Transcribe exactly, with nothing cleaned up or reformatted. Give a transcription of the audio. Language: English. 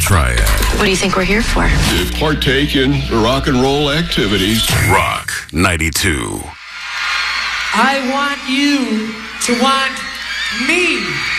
Triad. What do you think we're here for? To partake in rock and roll activities. Rock ninety-two. I want you to want me.